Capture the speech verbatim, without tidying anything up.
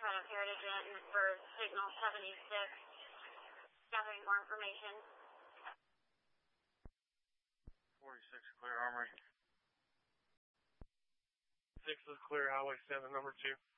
Sacramento Heritage Inn for signal seventy-six. Gathering more information. forty-six, clear Armory. six is clear, Highway seven, number two.